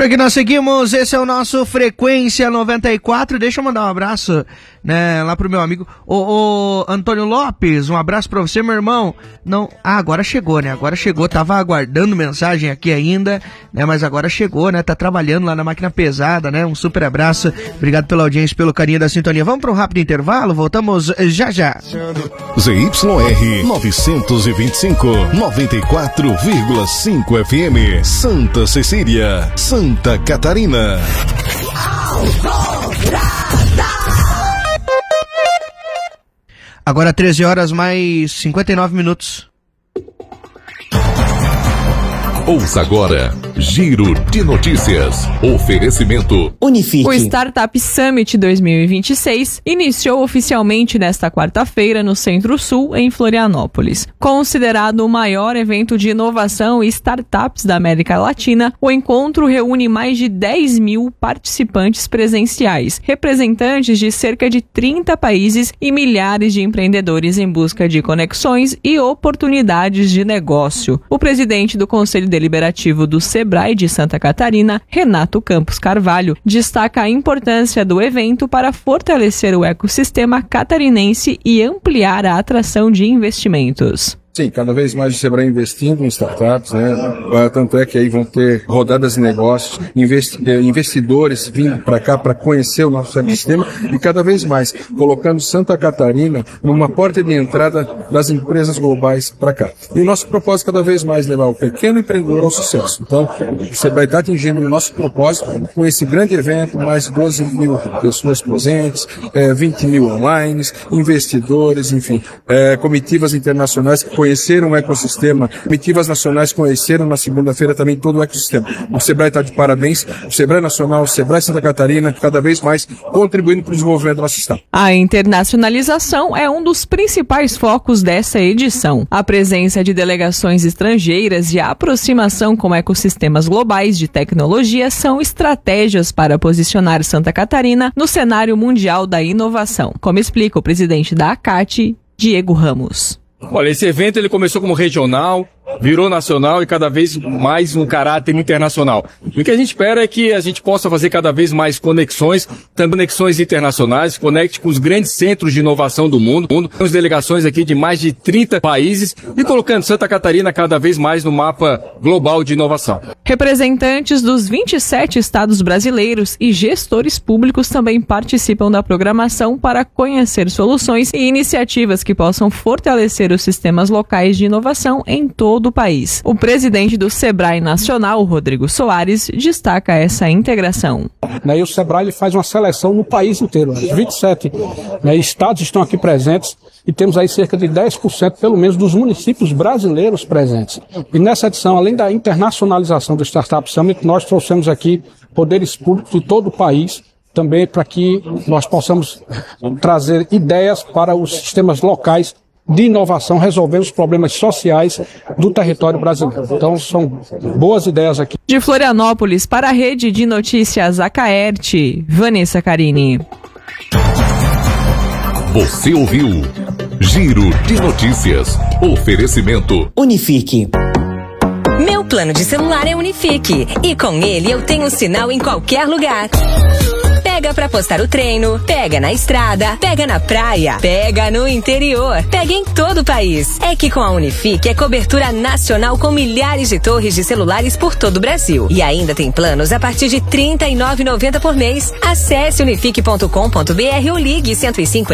aqui nós seguimos, esse é o nosso Frequência 94, deixa eu mandar um abraço, né, lá pro meu amigo, o Antônio Lopes, um abraço pra você, meu irmão. Não, agora chegou, né, tava aguardando mensagem aqui ainda, né, mas agora chegou, né, tá trabalhando lá na máquina pesada, né, um super abraço, obrigado pela audiência, pelo carinho da sintonia. Vamos pra um rápido intervalo, voltamos já já. ZYR 925, 94,5 FM, Santa Cecília, Santa Catarina. Agora 13 horas mais 59 minutos. Ouça agora, Giro de Notícias. Oferecimento Unifique. O Startup Summit 2026 iniciou oficialmente nesta quarta-feira no Centro-Sul, em Florianópolis. Considerado o maior evento de inovação e startups da América Latina, o encontro reúne mais de 10 mil participantes presenciais, representantes de cerca de 30 países e milhares de empreendedores em busca de conexões e oportunidades de negócio. O presidente do Conselho Deliberativo do Sebrae de Santa Catarina, Renato Campos Carvalho, destaca a importância do evento para fortalecer o ecossistema catarinense e ampliar a atração de investimentos. Sim, cada vez mais o Sebrae investindo em startups, né? Tanto é que aí vão ter rodadas de negócios, investidores vindo para cá para conhecer o nosso ecossistema e cada vez mais colocando Santa Catarina numa porta de entrada das empresas globais para cá. E o nosso propósito cada vez mais é levar o pequeno empreendedor ao sucesso. Então, o Sebrae está atingindo o nosso propósito com esse grande evento, mais 12 mil pessoas presentes, 20 mil online, investidores, enfim, comitivas internacionais que conheceram o ecossistema, comitivas nacionais conheceram na segunda-feira também todo o ecossistema. O Sebrae está de parabéns, o Sebrae Nacional, o Sebrae Santa Catarina, cada vez mais contribuindo para o desenvolvimento do nosso estado. A internacionalização é um dos principais focos dessa edição. A presença de delegações estrangeiras e a aproximação com ecossistemas globais de tecnologia são estratégias para posicionar Santa Catarina no cenário mundial da inovação, como explica o presidente da ACAT, Diego Ramos. Olha, esse evento ele começou como regional, virou nacional e cada vez mais um caráter internacional. O que a gente espera é que a gente possa fazer cada vez mais conexões, também conexões internacionais, conecte com os grandes centros de inovação do mundo. Temos delegações aqui de mais de 30 países e colocando Santa Catarina cada vez mais no mapa global de inovação. Representantes dos 27 estados brasileiros e gestores públicos também participam da programação para conhecer soluções e iniciativas que possam fortalecer os sistemas locais de inovação em todo o país. O presidente do Sebrae Nacional, Rodrigo Soares, destaca essa integração. E o Sebrae ele faz uma seleção no país inteiro. Os 27 estados estão aqui presentes e temos aí cerca de 10% pelo menos dos municípios brasileiros presentes. E nessa edição, além da internacionalização do Startup Summit, nós trouxemos aqui poderes públicos de todo o país, também para que nós possamos trazer ideias para os sistemas locais de inovação, resolvendo os problemas sociais do território brasileiro. Então, são boas ideias aqui. De Florianópolis, para a Rede de Notícias Acaerte, Vanessa Carini. Você ouviu Giro de Notícias. Oferecimento Unifique. Meu plano de celular é Unifique e com ele eu tenho sinal em qualquer lugar. Pega pra postar o treino, pega na estrada, pega na praia, pega no interior, pega em todo o país. É que com a Unifique é cobertura nacional com milhares de torres de celulares por todo o Brasil. E ainda tem planos a partir de R$ 39,90 por mês. Acesse unifique.com.br ou ligue 105